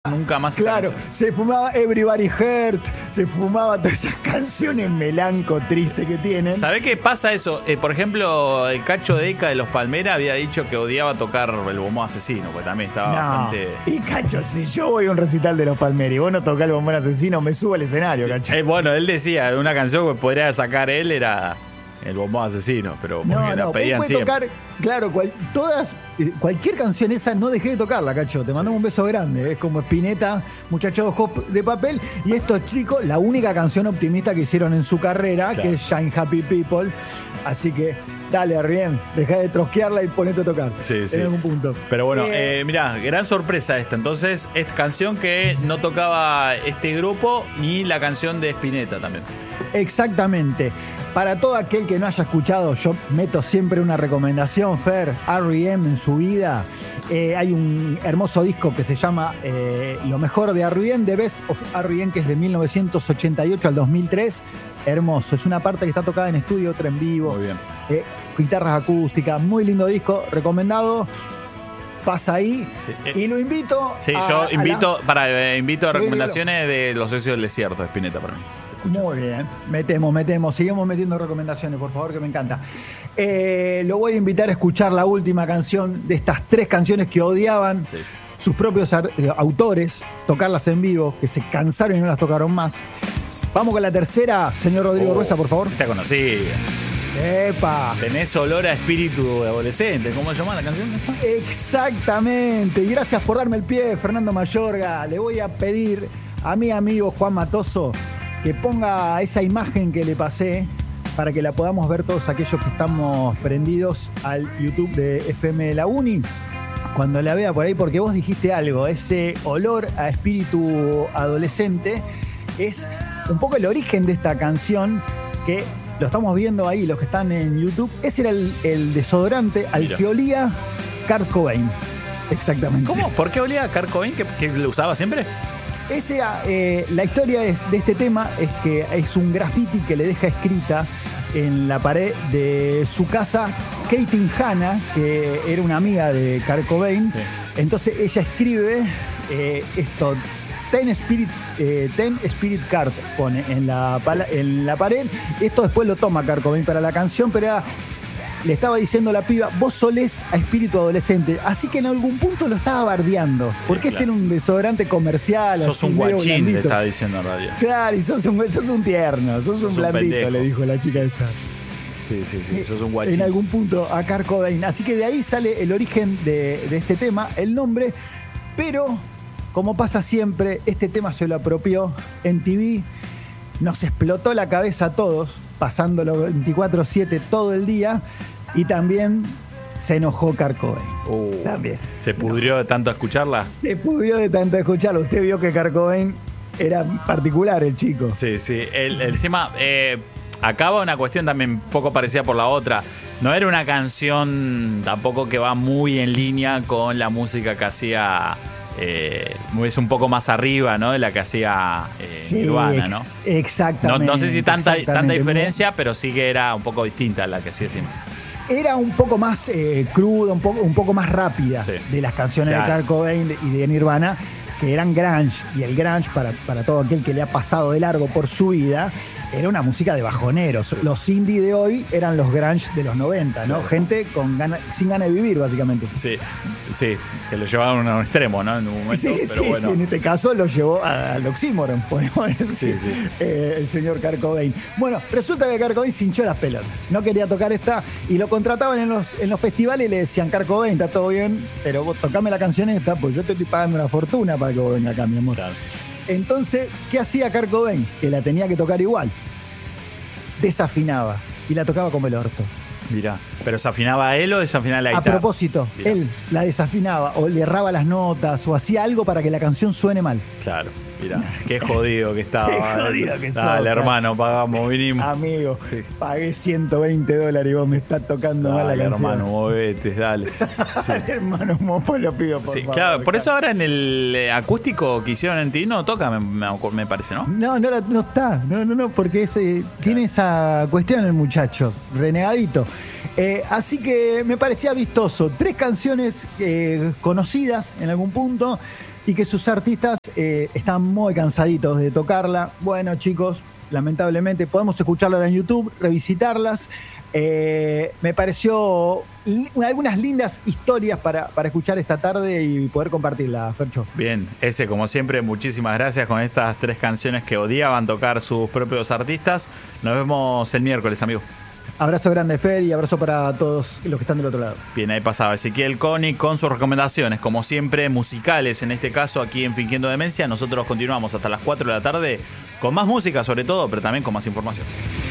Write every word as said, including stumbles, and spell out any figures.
nunca más. Claro, se fumaba Everybody Hurt, se fumaba todas esas canciones melanco, tristes que tienen. ¿Sabés qué pasa eso? Eh, por ejemplo, el Cacho Deca de los Palmeras había dicho que odiaba tocar el Bombón Asesino, porque también estaba No. bastante... Y Cacho, si yo voy a un recital de los Palmeras y vos no tocás el Bombón Asesino, me subo al escenario, Cacho. Eh, bueno, él decía, una canción que podría sacar él era el Bombón Asesino, pero porque No, la no, él pedían puede siempre. tocar, claro, cual- todas, eh, cualquier canción esa no dejé de tocarla, Cacho. Te mandamos un beso grande. Es como Spinetta, Muchacho de Ojos de Papel. Y estos chicos, la única canción optimista que hicieron en su carrera, Claro. que es Shine Happy People. Así que, dale, Arrién, deja de trosquearla y ponete a tocar. Sí, sí. En algún punto. Pero bueno, Eh, eh, mirá, gran sorpresa esta. Entonces, es canción que no tocaba este grupo ni la canción de Spinetta también. Exactamente. Para todo aquel que no haya escuchado, yo meto siempre una recomendación, Fer, R E M en su vida. Eh, hay un hermoso disco que se llama eh, Lo mejor de R E M, The Best of R E M, que es de mil novecientos ochenta y ocho al dos mil tres. Hermoso. Es una parte que está tocada en estudio, otra en vivo. Muy bien. Eh, guitarras acústicas, muy lindo disco, recomendado. Pasa ahí. Sí, eh, Y lo invito Sí, a- yo a la- invito, para, eh, invito a Sí, recomendaciones de Los Socios del Desierto de Spinetta para mí. Muy bien, metemos, metemos, seguimos metiendo recomendaciones, por favor, que me encanta. Eh, lo voy a invitar a escuchar la última canción de estas tres canciones que odiaban Sí. sus propios ar- eh, autores, tocarlas en vivo, que se cansaron y no las tocaron más. Vamos con la tercera, señor Rodrigo Oh, Ruesta, por favor. Te conocí. ¡Epa! Tenés olor a espíritu de adolescente. ¿Cómo se llama la canción? Exactamente, y gracias por darme el pie, Fernando Mayorga. Le voy a pedir a mi amigo Juan Matoso que ponga esa imagen que le pasé para que la podamos ver todos aquellos que estamos prendidos al YouTube de F M de la Uni. Cuando la vea por ahí, porque vos dijiste algo, ese olor a espíritu adolescente es un poco el origen de esta canción que lo estamos viendo ahí, los que están en YouTube. Ese era el, el desodorante al Mira. que olía Kurt Cobain. Exactamente. ¿Cómo? ¿Por qué olía a Kurt Cobain? ¿Que, que lo usaba siempre? Ese era, eh, la historia es- de este tema es que es un graffiti que le deja escrita en la pared de su casa Katie Hanna, que era una amiga de Kurt Cobain. Sí. Entonces ella escribe eh, esto, Ten Spirit, eh, Ten Spirit Card, pone en la, pala- en la pared. Esto después lo toma Kurt Cobain para la canción, pero era- le estaba diciendo a la piba, vos solés a espíritu adolescente. Así que en algún punto lo estaba bardeando. Porque claro. este era un desodorante comercial. Sos así, un medio guachín, le blandito. estaba diciendo en realidad. Claro, y sos un, sos un tierno, sos, Sos un un blandito, pendejo. le dijo la chica esta. Sí, sí, sí, sos un En guachín. algún punto a Kurt Cobain. Así que de ahí sale el origen de, de este tema, el nombre. Pero, como pasa siempre, este tema se lo apropió en T V. Nos explotó la cabeza a todos, pasándolo veinticuatro siete todo el día. Y también se enojó Kurt Cobain. Uh, También. ¿Se pudrió de tanto escucharla? Se pudrió de tanto escucharlo. Usted vio que Kurt Cobain era particular, el chico. Sí, sí. El, encima, eh, acaba una cuestión también poco parecida por la otra. No era una canción tampoco que va muy en línea con la música que hacía. Eh, es un poco más arriba, ¿no? De la que hacía eh, Sí, Nirvana, ¿no? ex- No, Exactamente. no sé si tanta, tanta exactamente. diferencia, pero sí que era un poco distinta a la que hacía siempre. Era un poco más eh, cruda, un poco, un poco más rápida Sí. de las canciones Claro. de Kurt Cobain y de Nirvana, que eran grunge. Y el grunge, para, para todo aquel que le ha pasado de largo por su vida, era una música de bajoneros. Los indie de hoy eran los grunge de los noventa, ¿no? Gente con gana, sin ganas de vivir, básicamente. Sí, sí, que lo llevaron a un extremo, ¿no? En un momento, Sí, pero sí, bueno. sí, en este caso lo llevó a- al oxímoron, podemos decir, Sí, sí. eh, el señor Kurt Cobain. Bueno, resulta que Kurt Cobain se hinchó las pelotas. No quería tocar esta y lo contrataban en los, en los festivales y le decían, Kurt Cobain, está todo bien, pero vos tocame la canción esta, pues yo te estoy pagando una fortuna para que vos vengas acá, mi amor. Claro. Entonces, ¿qué hacía Kurt Cobain? Que la tenía que tocar igual. Desafinaba y la tocaba como el orto. Mirá, ¿pero se afinaba él o desafinaba la A guitarra? propósito, Mirá. él la desafinaba o le erraba las notas o hacía algo para que la canción suene mal. Claro, mirá, qué jodido que estaba. Qué jodido que sos, Dale, cara. hermano, pagamos, vinimos. Amigo, Sí. pagué ciento veinte dólares y vos me estás tocando mal la Dale, canción. hermano, movete, dale. Sí. Dale, hermano, mopo, lo pido por Sí, favor. claro, por eso ahora en el eh, acústico que hicieron en ti no toca, me, me, me parece, ¿no? No, no, la- no está. No, no, no, porque ese, tiene esa cuestión el muchacho, renegadito. Eh, así que me parecía vistoso. Tres canciones eh, conocidas en algún punto, y que sus artistas eh, están muy cansaditos de tocarla. Bueno, chicos, lamentablemente podemos escucharla en YouTube, revisitarlas. Eh, me pareció li- algunas lindas historias para, para escuchar esta tarde y poder compartirla, Fercho. Bien, ese como siempre, muchísimas gracias con estas tres canciones que odiaban tocar sus propios artistas. Nos vemos el miércoles, amigo. Abrazo grande, Fer, y abrazo para todos los que están del otro lado. Bien, ahí pasaba Ezequiel Coni con sus recomendaciones, como siempre, musicales, en este caso aquí en Fingiendo Demencia. Nosotros continuamos hasta las cuatro de la tarde con más música sobre todo, pero también con más información.